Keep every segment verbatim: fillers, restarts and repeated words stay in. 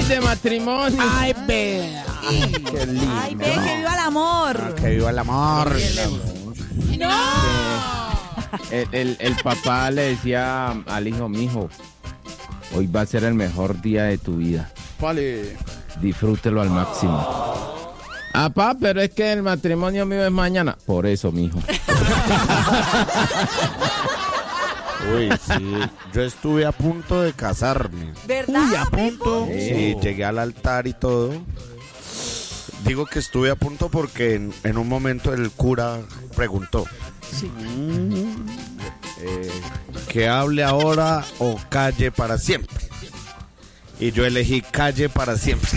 de matrimonio. Ay, ve. Qué lindo. Ay, ve, que viva el amor. Ah, que viva el amor. No. El, el, el papá le decía al hijo, mijo, hoy va a ser el mejor día de tu vida. Vale. Disfrútelo al máximo. Ah, papá, pero es que el matrimonio mío es mañana. Por eso, mijo. Uy, sí. Yo estuve a punto de casarme. ¿Verdad? Uy, a punto. Sí, llegué al altar y todo. Digo que estuve a punto porque en, en un momento el cura preguntó. Sí. Eh, que hable ahora o calle para siempre. Y yo elegí calle para siempre.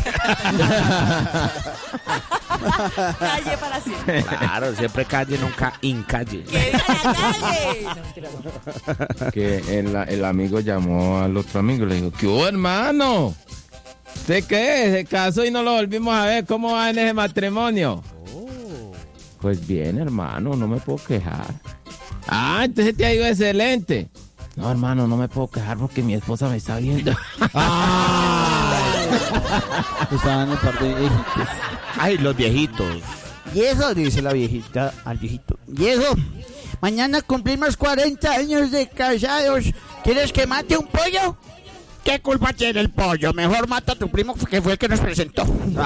Calle para siempre. Claro, siempre calle, nunca incalle. ¡Que viva la calle! No, mentira, no. Que el, el amigo llamó al otro amigo y le dijo, ¿qué hubo, hermano? ¿Usted qué? Se casó y no lo volvimos a ver. ¿Cómo va en ese matrimonio? Oh. Pues bien, hermano, no me puedo quejar. Ah, entonces te ha ido excelente. No, hermano, no me puedo quejar porque mi esposa me está viendo. Estaban el par de viejitos. Ay, los viejitos. Y eso, dice la viejita al viejito. Y eso, mañana cumplimos cuarenta años de casados. ¿Quieres que mate un pollo? ¿Qué culpa tiene el pollo? Mejor mata a tu primo que fue el que nos presentó.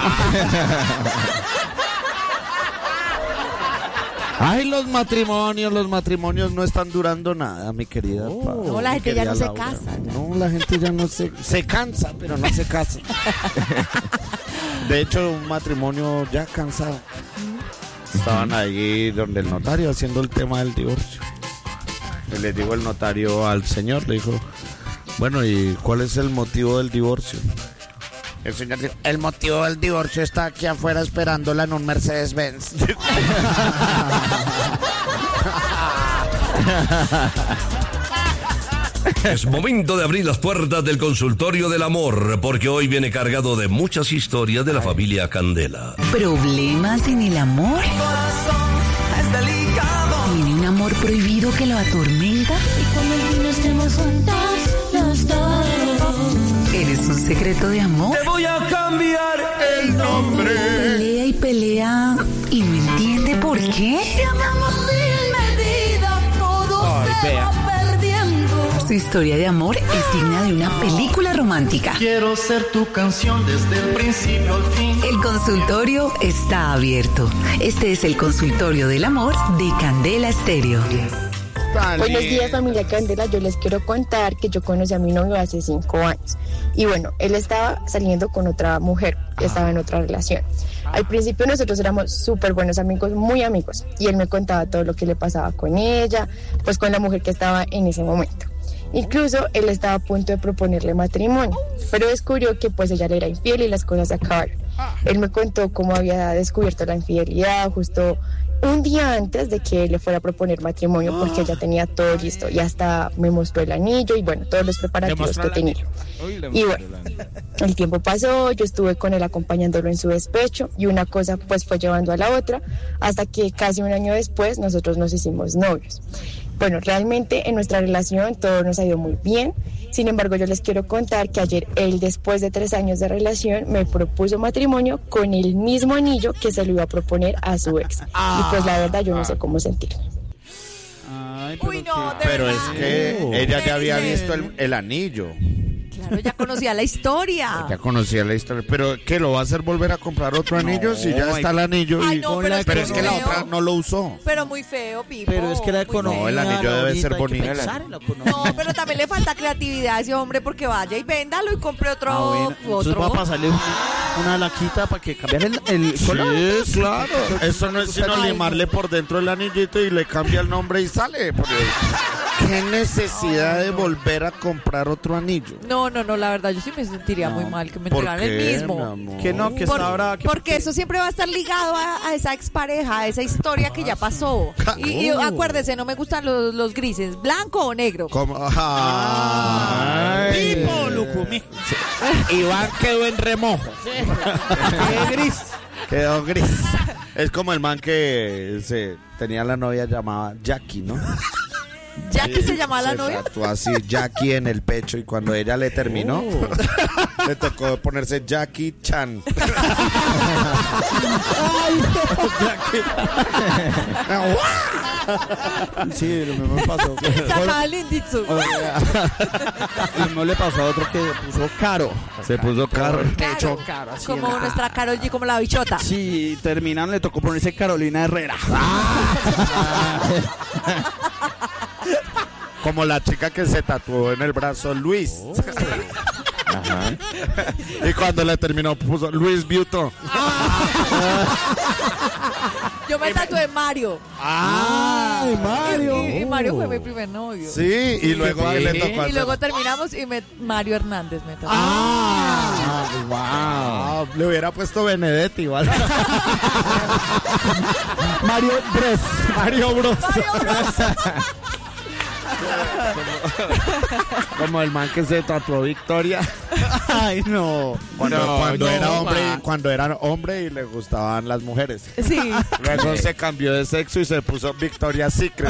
Ay, los matrimonios, los matrimonios no están durando nada, mi querida. Oh, pa, no, la mi gente ya querida no se Laura. casa, ya. No, la gente ya no se... Se cansa, pero no se casa. De hecho, un matrimonio ya cansado. Estaban ahí donde el notario haciendo el tema del divorcio. Y le dijo el notario al señor, le dijo, bueno, ¿y cuál es el motivo del divorcio? El señor dijo, el motivo del divorcio está aquí afuera esperándola en un Mercedes-Benz. Es momento de abrir las puertas del consultorio del amor, porque hoy viene cargado de muchas historias de la familia Candela. ¿Problemas en el amor? ¿Tiene un amor prohibido que lo atormenta? Y cuando el vino estemos juntos, los dos. ¿Eres un secreto de amor? Te voy a cambiar el nombre. Pelea y pelea y no entiende por qué. Te amamos sin medida, todo Ay, se vea. va perdiendo. Su historia de amor es digna de una película romántica. Quiero ser tu canción desde el principio al fin. El consultorio está abierto. Este es el consultorio del amor de Candela Estéreo. Buenos días, familia Candela. Yo les quiero contar que yo conocí a mi novio hace cinco años. Y bueno, él estaba saliendo con otra mujer, estaba en otra relación. Al principio nosotros éramos súper buenos amigos, muy amigos. Y él me contaba todo lo que le pasaba con ella, pues con la mujer que estaba en ese momento. Incluso él estaba a punto de proponerle matrimonio, pero descubrió que pues ella le era infiel y las cosas se acabaron. Él me contó cómo había descubierto la infidelidad justo un día antes de que él le fuera a proponer matrimonio, porque ella tenía todo listo y hasta me mostró el anillo y bueno, todos los preparativos que tenía. Y bueno, el tiempo pasó, yo estuve con él acompañándolo en su despecho y una cosa pues fue llevando a la otra hasta que casi un año después nosotros nos hicimos novios. Bueno, realmente en nuestra relación todo nos ha ido muy bien. Sin embargo, yo les quiero contar que ayer él, después de tres años de relación, me propuso matrimonio con el mismo anillo que se lo iba a proponer a su ex. Y pues la verdad yo no sé cómo sentirme. Ay, pero Uy, no, qué- de Pero verdad. es que Oh. ella ¿Qué ya había dice? visto el, el anillo. Claro, ya conocía la historia. Ya conocía la historia. Pero ¿qué lo va a hacer volver a comprar otro anillo si ya está el anillo? Ay, Y... no, pero es pero que es que la feo. otra no lo usó. Pero muy feo, Pipo. Pero es que la muy economía. No, el anillo debe Laurita, ser hay que bonito. pensar en la economía. No, pero también le falta creatividad a ese hombre porque vaya y véndalo y compre otro. Ah, bueno. Entonces otro. va a pasarle un- una laquita para que cambiar el, el color. Sí, claro. Eso no es sino Ay, limarle por dentro el anillito y le cambia el nombre y sale. Porque... ¿Qué necesidad de volver a comprar otro anillo? No, no, no, la verdad yo sí me sentiría muy mal que me ¿Por entregaran el qué, mismo. mi amor? Que no, que Por- está ahora. que porque eso siempre va a estar ligado a, a esa expareja, a esa historia que ya pasó. Y, y acuérdese, no me gustan los, los grises, blanco o negro. ¿Cómo? Ay. Pipo, Lucumí. Iván quedó en remojo. Qué gris. Quedó gris. Es como el man que se tenía la novia llamada Jackie, ¿no? ¿Jackie se llamaba la Se novia? tatuó así Jackie en el pecho y cuando ella le terminó, le tocó ponerse Jackie Chan. Ay, no. Sí, lo mismo me pasó. Sacaba linditsu. Lo mismo le pasó a otro que puso caro. Se puso caro. Caro, caro, así como en la- nuestra Karol G, como la bichota. Sí, terminan, le tocó ponerse Carolina Herrera. Como la chica que se tatuó en el brazo Luis. Ajá. Y cuando le terminó puso Luis Vuitton. Yo me tatué Mario. ¡Ay, Mario! Y, y Mario fue mi primer novio. Sí, y luego Sí. le tocó Y hacer- luego terminamos y me, Mario Hernández me tatuó. ¡Ah! Wow. Ah, le hubiera puesto Benedetti, ¿vale? Mario Bros. Mario Bros. Mario Bros. Como el man que se tatuó Victoria. Ay, no. Cuando, No, cuando no, era hombre, ma. cuando era hombre y le gustaban las mujeres. Sí. Luego se cambió de sexo y se puso Victoria's Secret.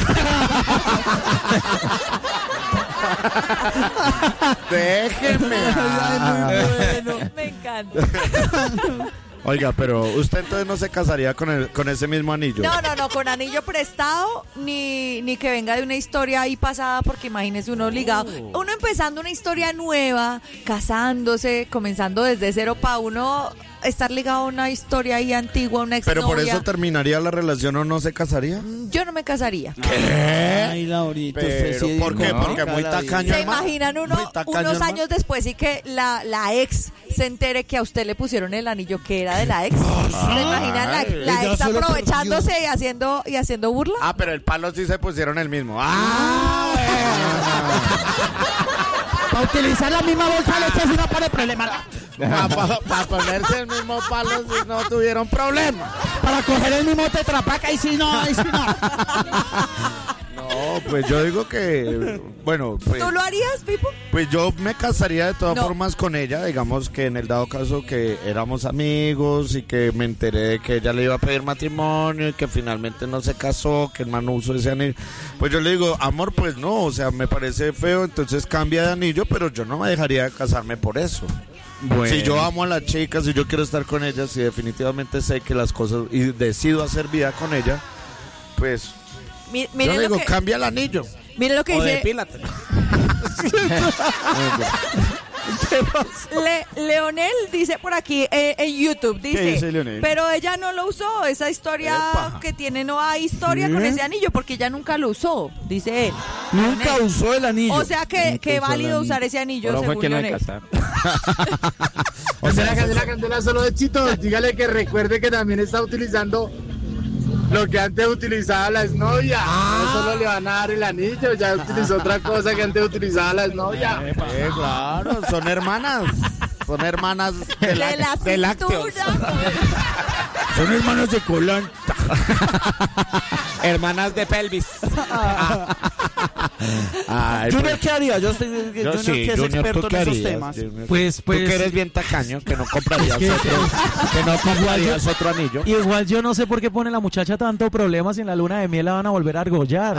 Déjenme. Me encanta. Oiga, pero usted entonces no se casaría con, el, con ese mismo anillo. No, no, no, con anillo prestado, ni, ni que venga de una historia ahí pasada, porque imagínese uno ligado. Uno empezando una historia nueva, casándose, comenzando desde cero, para uno estar ligado a una historia ahí antigua, una exnovia. Pero por eso terminaría la relación o no se casaría. Yo no me casaría. Ay, Laurita, usted Pero, sí ¿por qué? dijo, Porque ¿no? muy Cada tacaño. día. ¿Se hermano. imaginan uno Muy tacaño, unos hermano. años después y que la, la ex se entere que a usted le pusieron el anillo que era de la ex? ¿Se imaginan la, la ella ex se lo aprovechándose y haciendo, y haciendo burla? Ah, pero el palo sí se pusieron el mismo. Ah, Para utilizar la misma bolsa de leche si no pone problema. para ponerse el mismo palo si no tuvieron problema. Para coger el mismo tetrapaca y si no, y si no. No, pues yo digo que, bueno, pues, ¿Tú lo harías, Pipo? pues yo me casaría de todas No. formas con ella, digamos que en el dado caso que éramos amigos y que me enteré de que ella le iba a pedir matrimonio y que finalmente no se casó, que el man usó ese anillo, pues yo le digo, amor, pues no, o sea, me parece feo, entonces cambia de anillo, pero yo no me dejaría de casarme por eso. Si yo amo a la chica, si yo quiero estar con ella, si definitivamente sé que las cosas y decido hacer vida con ella, pues Mi- yo Mire le lo digo, que, cambia el anillo. mire lo que O dice depílate. Le- Leonel, dice por aquí eh, en YouTube, dice, dice Leonel? pero ella no lo usó, esa historia Epa. que tiene, no hay historia ¿Sí? con ese anillo, porque ella nunca lo usó, dice él. Nunca Leonel. usó el anillo. O sea que, Nunca que usó el válido anillo. usar ese anillo, Ahora fue según que no hay Leonel. casar. O sea, la candela, candela, solo éxitos. Dígale que recuerde que también está utilizando lo que antes utilizaba la exnovia. No solo le van a dar el anillo, ya utilizó otra cosa que antes utilizaba la exnovia. Eh, claro, son hermanas. Son hermanas de, De la, la de lácteos. cintura. Son hermanos de Colón. Hermanas de pelvis. Ay, Junior, pues, ¿qué haría? Yo estoy yo Junior, sí, que es Junior, ¿tú experto qué en esos harías, temas. Junior? Pues, Tú pues. que eres bien tacaño, que no comprarías Es que- otro, que no comprarías otro anillo. Igual yo no sé por qué pone la muchacha tanto problemas y en la luna de miel la van a volver a argollar.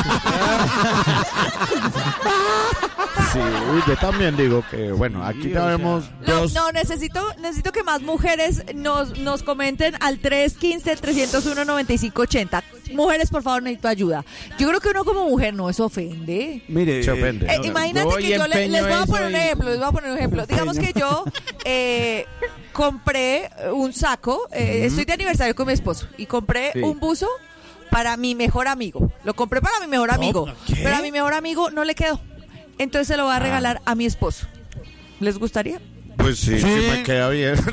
Sí, yo también digo que, bueno, aquí ya vemos No, dos. no, necesito, necesito que más mujeres nos, nos comenten al tres uno cinco, tres cero uno, nueve cinco ocho cero. Mujeres, por favor, necesito ayuda. Yo creo que uno como mujer no se ofende. Mire, Se ofende. Eh, imagínate Voy que yo le- empeño les voy a eso poner un y- ejemplo, les voy a poner un ejemplo. Digamos que yo eh, compré un saco, eh, estoy de aniversario con mi esposo y compré Sí. un buzo para mi mejor amigo. Lo compré para mi mejor amigo, ¿qué? pero a mi mejor amigo no le quedó. Entonces se lo voy a regalar a mi esposo. ¿Les gustaría? Pues sí, sí, Sí. me queda bien. Es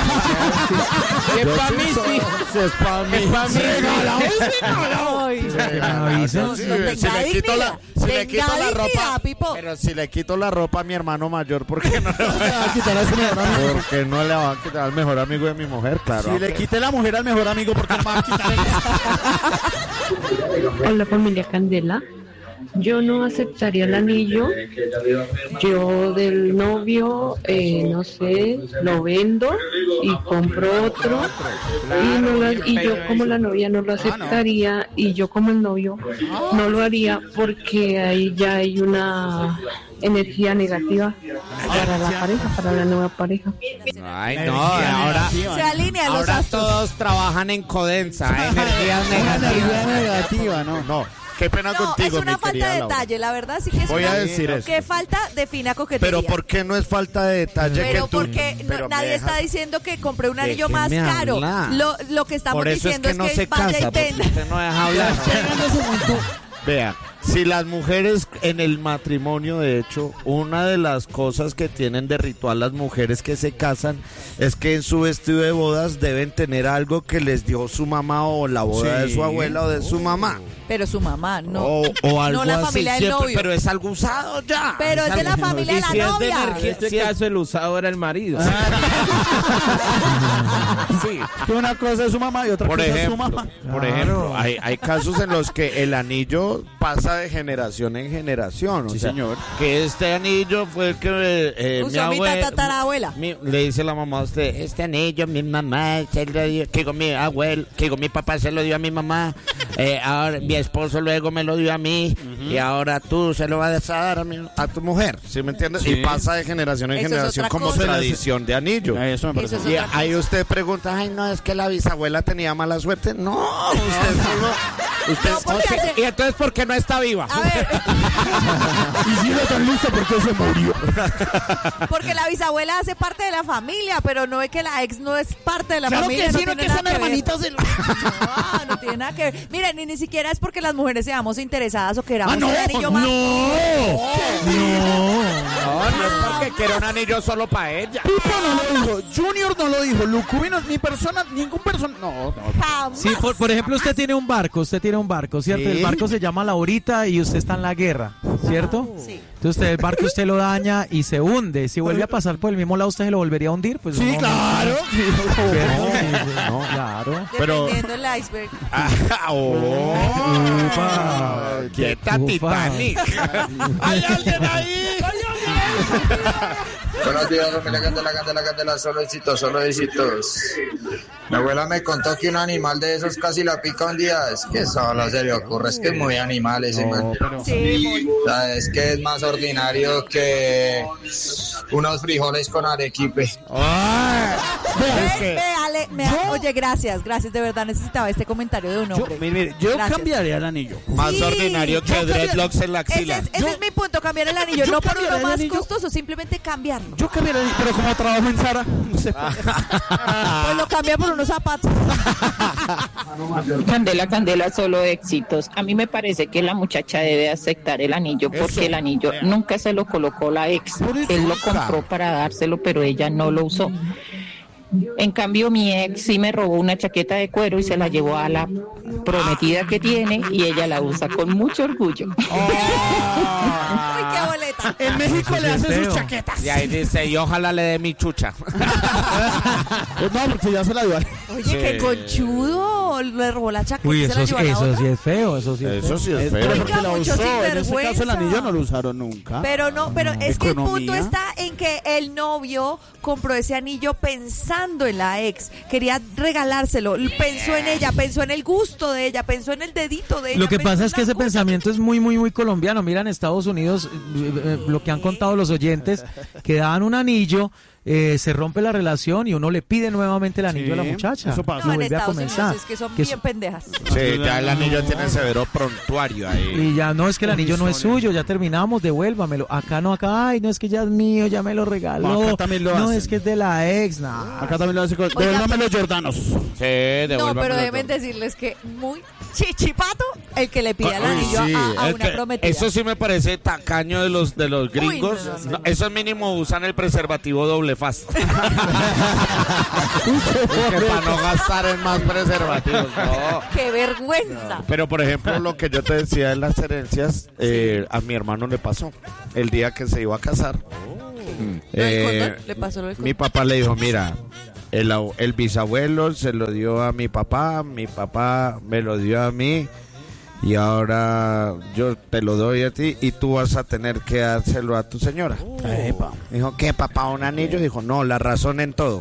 para mí, sí. Sí, es para mí. Es para mí. Ay, me avisen. Sí, No, no, si tenga le quito la, dignidad, si le tenga quito la dignidad, ropa, Pipo. pero si le quito la ropa a mi hermano mayor, ¿por qué no le va a quitar a su mejor amigo? Porque no le va a quitar al mejor amigo de mi mujer, claro. Si le quité la mujer al mejor amigo, porque no me va a quitar el... Hola familia Candela, yo no aceptaría el anillo. Yo del novio, eh, no sé, lo vendo y compro otro. Y, no lo- y yo como la novia no lo aceptaría y yo como el novio no lo haría porque ahí ya hay una energía negativa para la pareja, para la nueva pareja. Ay, no, ahora, Se alinean los ahora astros. todos trabajan en Codensa, energías negativas. negativa, no. No, qué pena No, contigo, es una mi falta querida de Laura. detalle, la verdad sí que es Voy una a decir eso. que falta define coquetería. Pero ¿por qué no es falta de detalle Pero que tú? porque no- pero me nadie dejas- está diciendo que compré un anillo más Déjeme caro. hablar. Lo, lo que estamos Por eso es diciendo que no se vaya casa, y porque venda. usted no deja hablar. Vea, si las mujeres en el matrimonio, de hecho, una de las cosas que tienen de ritual las mujeres que se casan es que en su vestido de bodas deben tener algo que les dio su mamá o la boda Sí. de su abuela o de su mamá. Pero su mamá, no. O, o algo no la así familia del siempre, novio. pero es algo usado ya. Pero es de la algo- familia Y de la si es de novia. En energía- este si es- caso el usado era el marido. sí. Que una cosa es su mamá y otra Por cosa es su ejemplo, mamá. por ejemplo, hay, hay casos en los que el anillo pasa de generación en generación. O Sí, sea, señor. que este anillo fue el que eh, mi Usó mi abuela, tatarabuela. mi- le dice la mamá a usted, este anillo mi mamá se lo dio, que con mi abuelo, que con mi papá se lo dio a mi mamá, eh, ahora mi esposo luego me lo dio a mí y ahora tú se lo vas a dar a, mi- a tu mujer, ¿sí me entiendes? Sí. Y pasa de generación en Eso es generación otra como cosa. tradición de anillo. Eso me parece. Eso es Y otra cosa. ahí usted pregunta, ay, no, es que la bisabuela tenía mala suerte. No, usted solo... Usted, No, porque o sea, hace- y entonces, ¿por qué no está viva? A ver, Y si era tan lista, ¿por qué se murió? porque la bisabuela hace parte de la familia, pero no es que la ex no es parte de la Claro familia. que sí, no no tiene que son nada ver. hermanitas del... No, no tiene nada que ver. Miren, ni, ni siquiera es porque las mujeres seamos interesadas o queramos Ah, no, el anillo más. no, No, no es porque quiere un anillo solo para ella. Pipo no lo dijo, Junior no lo dijo, Lucubino, mi persona, ningún persona, no, no. Jamás. Sí, por, por ejemplo, usted tiene un barco, usted tiene un barco, ¿cierto? Sí. El barco se llama Laurita y usted está en la guerra, ¿cierto? Sí. Entonces usted, el barco usted lo daña y se hunde. Si vuelve a pasar por el mismo lado, ¿usted se lo volvería a hundir? Pues Sí, no, claro. ¿cierto? Sí, sí, no, claro. Pero- Dependiendo el iceberg. Ah, oh, Upa. quieta Upa. Titanic. ¿Hay alguien ahí? Buenos días, familia Candela, Candela, Candela, solo éxitos, solo éxitos. Mi abuela me contó que un animal de esos casi la pica un día. Es que solo se le ocurre, es que es muy animal ese man. Sí, muy. O sea, es que es más ordinario que unos frijoles con arequipe. Ve, ve, Ale, me- oye, gracias, gracias, de verdad necesitaba este comentario de un Yo, hombre. mire, mire, yo Gracias. cambiaría el anillo. Más Sí, ordinario yo que cambiaría- dreadlocks en la Ese axila. es, ese es mi punto, cambiar el anillo, yo no por cambiaría uno el más anillo. costoso, simplemente cambiarlo. Yo cambiaría el anillo, pero como trabajo en Sara, no sé. Pues lo cambia por unos zapatos. Candela, Candela, solo éxitos. A mí me parece que la muchacha debe aceptar el anillo porque Eso. el anillo nunca se lo colocó la ex. Por eso, Él lo hija. compró para dárselo, pero ella no lo usó. En cambio, mi ex sí me robó una chaqueta de cuero y se la llevó a la prometida que tiene y ella la usa con mucho orgullo. Uy, qué boleta. En México le hacen feo. sus chaquetas. Y ahí dice, y ojalá le dé mi chucha. Pues no, porque ya se la dio. Oye, Sí. qué conchudo. Le robó la chaqueta Uy, y se eso, la es- llevó a la eso otra. sí es feo, eso sí es Eso feo. sí es Es feo. pero porque la mucho usó. En ese sinvergüenza. caso el anillo no lo usaron nunca. Pero no, pero es que el punto Economía. está en que el novio compró ese anillo pensando en la ex. Quería regalárselo. Pensó en ella, pensó en el gusto de ella, pensó en el dedito de ella. Lo que pensó pasa en es que la ese cosa. pensamiento es muy, muy, muy colombiano. Mira, en Estados Unidos, eh, eh, lo que han contado los oyentes, que dan un anillo, eh, se rompe la relación y uno le pide nuevamente el anillo Sí, a la muchacha. eso pasa. Y No, en vuelve a Estados Unidos comenzar. es que son Que bien es- pendejas. Sí, ya el anillo tiene severo prontuario ahí. Y ya no es que el anillo no es suyo, ya terminamos, devuélvamelo. Acá no, acá, ay, no es que ya es mío, ya me lo regaló. Acá también lo no hacen. es que es de la ex, no. Acá también lo hace con... Devuélvame los Jordanos. Sí, No, devuélvamelo pero todo. deben decirles que muy chichipato el que le pide el Uy, anillo sí, a, a es una que prometida. eso sí me parece tacaño de los de los gringos. no, no, no. No, eso es mínimo usan el preservativo doble faz. que para no gastar en más preservativos. No. ¡Qué vergüenza! Pero por ejemplo, lo que yo te decía de las herencias, eh, a mi hermano le pasó. El día que se iba a casar. ¿Lo del eh, condón? ¿Le pasó lo del mi condón? papá le dijo, mira, el, au- el bisabuelo se lo dio a mi papá, mi papá me lo dio a mí. y ahora yo te lo doy a ti y tú vas a tener que dárselo a tu señora. Epa. Dijo, ¿qué, papá, un anillo? Dijo, no, la razón en todo.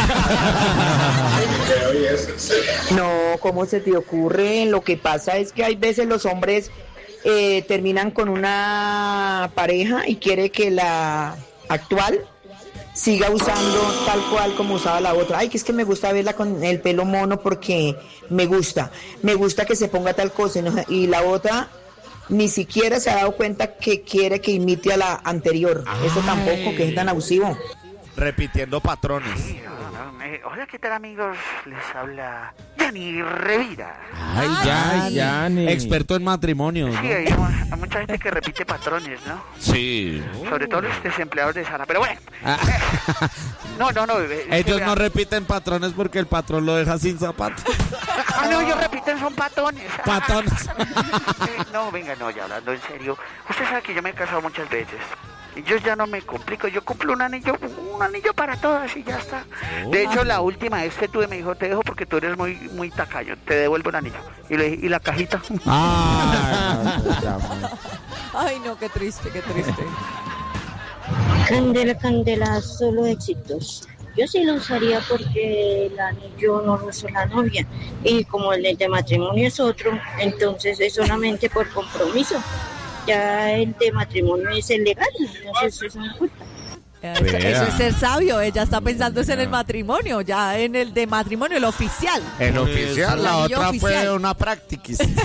No, ¿cómo se te ocurre? Lo que pasa es que hay veces los hombres eh, terminan con una pareja y quiere que la actual siga usando tal cual como usaba la otra. Ay, que es que me gusta verla con el pelo mono porque me gusta. Me gusta que se ponga tal cosa. ¿No? Y la otra ni siquiera se ha dado cuenta que quiere que imite a la anterior. Ay. Eso tampoco, que es tan abusivo. Repitiendo patrones. Sí, no, no, eh, hola, ¿qué tal, amigos? Les habla Yanni Revira. Ay, Yanni. Yanni. Experto en matrimonio, ¿no? Sí, hay, hay mucha gente que repite patrones, ¿no? Sí. Sobre todo los desempleados de Sara, pero bueno. Ah. Eh, no, no, no. Eh, Ellos no repiten patrones porque el patrón lo deja sin zapatos. Ah, no, ellos repiten, son patones. Patones. eh, no, venga, no, ya hablando en serio. Usted sabe que yo me he casado muchas veces. Yo ya no me complico, yo cumplo un anillo, un anillo para todas y ya está. De hecho, la última vez que tuve me dijo, te dejo porque tú eres muy muy tacaño, te devuelvo el anillo. Y le dije, ¿y la cajita? Ah, ay, no, qué triste, qué triste. Candela, Candela, solo éxitos. Yo sí lo usaría porque el anillo no lo usó la novia. Y como el de matrimonio es otro, entonces es solamente por compromiso. Ya el de matrimonio es el legal, entonces eso no importa. Eso, eso es ser sabio, ella está pensando en el matrimonio, ya en el de matrimonio, el oficial. El oficial, el la otra oficial. Fue una practiquis. eh,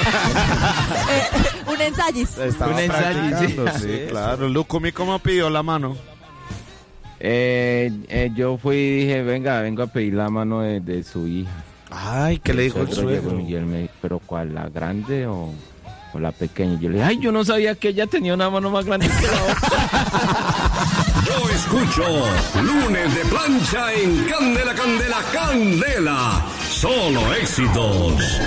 un ensayis. Estaba un ensayis, sí, sí, claro. Lucumi, ¿cómo pidió la mano? Eh, eh, yo fui y dije, venga, vengo a pedir la mano de, de su hija. Ay, ¿qué le dijo el suegro? Y él me dijo, ¿pero cuál, la grande o...? O la pequeña. Yo le dije, ay, yo no sabía que ella tenía una mano más grande que la otra. Yo escucho Lunes de Plancha en Candela, Candela, Candela. Solo éxitos.